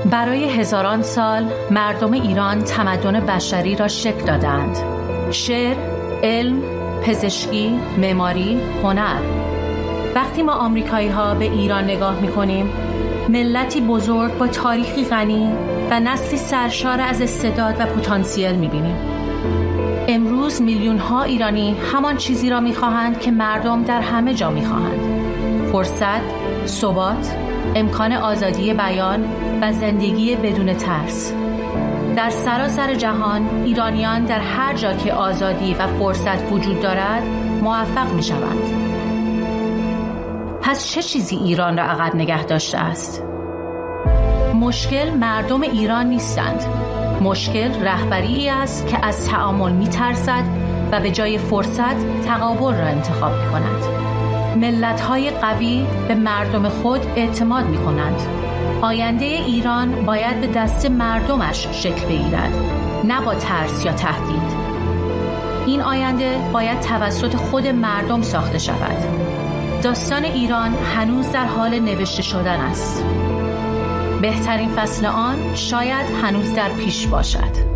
برای هزاران سال مردم ایران تمدن بشری را شکل دادند. شعر، علم، پزشکی، معماری، هنر. وقتی ما آمریکایی‌ها به ایران نگاه می‌کنیم، ملتی بزرگ با تاریخی غنی و نسلی سرشار از استعداد و پتانسیل می‌بینیم. امروز میلیون‌ها ایرانی همان چیزی را می‌خواهند که مردم در همه جا می‌خواهند: فرصت، ثبات، امکان آزادی بیان و زندگی بدون ترس. در سراسر جهان ایرانیان در هر جا که آزادی و فرصت وجود دارد موفق می‌شوند. پس چه چیزی ایران را عقب نگه داشته است؟ مشکل مردم ایران نیستند. مشکل رهبری است که از تعامل می‌ترسد و به جای فرصت تقابل را انتخاب می‌کند. ملت‌های قوی به مردم خود اعتماد می‌کنند. آینده ایران باید به دست مردمش شکل بگیرد، نه با ترس یا تهدید. این آینده باید توسط خود مردم ساخته شود. داستان ایران هنوز در حال نوشته شدن است. بهترین فصل آن شاید هنوز در پیش باشد.